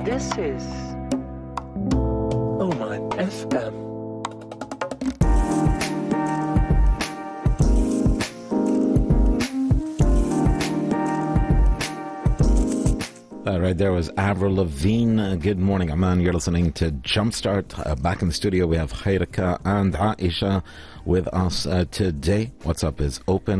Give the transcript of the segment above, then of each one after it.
This is Oman FM. Right there was Avril Lavigne. Good morning, Aman. You're listening to Jumpstart. Back in the studio, we have Khairika and Aisha with us today. What's up is open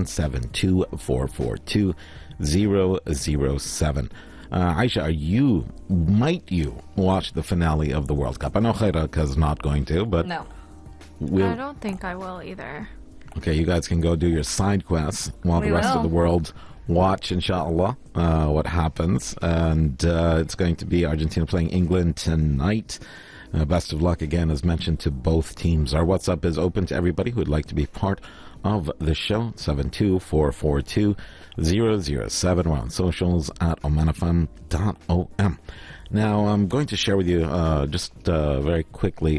72442-007. Aisha, might you watch the finale of the World Cup? I know Khairika is not going to, but... No. I don't think I will either. Okay, you guys can go do your side quests while the rest of the world watch, inshallah, what happens. And it's going to be Argentina playing England tonight. Best of luck again, as mentioned, to both teams. Our WhatsApp is open to everybody who would like to be part of the show. 72442-007. We're on socials at omanfm.om. Now, I'm going to share with you just very quickly.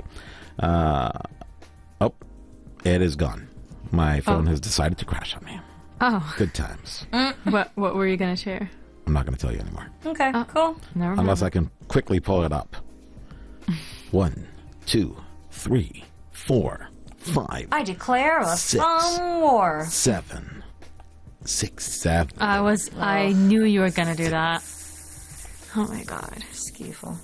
It is gone. My phone has decided to crash on me. Oh. Good times. What were you going to share? I'm not going to tell you anymore. Okay, cool. Never mind. Unless I can quickly pull it up. 1, 2, 3, 4, 5. I declare a 6, strong war. 7, 6, 7. I knew you were going to do that. Oh my God. Skiful.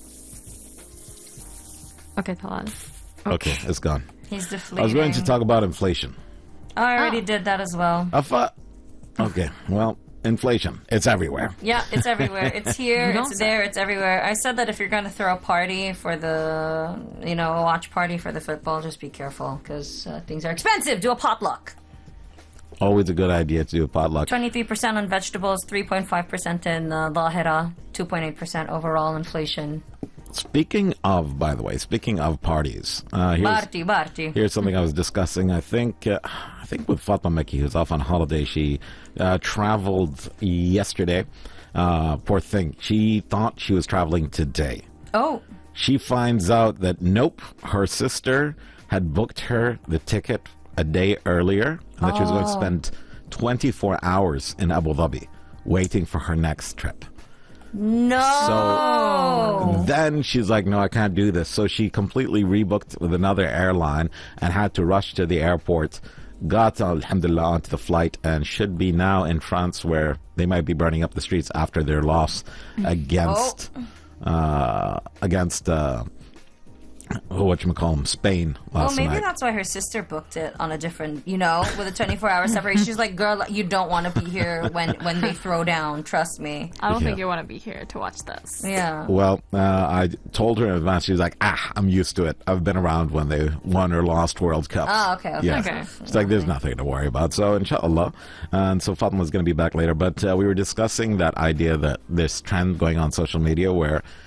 Okay, tell us. Okay, it's gone. He's deflating. I was going to talk about inflation. I already did that as well. Okay, well, inflation. It's everywhere. Yeah, it's everywhere. It's here, You don't it's there, it's everywhere. I said that if you're going to throw a party for the, a watch party for the football, just be careful because things are expensive. Do a potluck. Always a good idea to do a potluck. 23% on vegetables, 3.5% in lahira, 2.8% overall inflation. Speaking of parties, here's something I was discussing. I think with Fatma Mekki, who's off on holiday. She traveled yesterday. Poor thing. She thought she was traveling today. Oh. She finds out that nope, her sister had booked her the ticket a day earlier, and that she was going to spend 24 hours in Abu Dhabi waiting for her next trip. No. So then she's like, no, I can't do this. So she completely rebooked with another airline and had to rush to the airport. Got, alhamdulillah, onto the flight and should be now in France, where they might be burning up the streets after their loss against Spain last night. Maybe that's why her sister booked it on a different, with a 24-hour separation. She's like, girl, you don't want to be here when they throw down. Trust me. I don't think you want to be here to watch this. Yeah. Well, I told her in advance. She was like, I'm used to it. I've been around when they won or lost World Cups. Oh, okay. Yeah. Okay. She's like, there's nothing to worry about. So, inshallah. And so Fatma was going to be back later. But we were discussing that idea that this trend going on social media where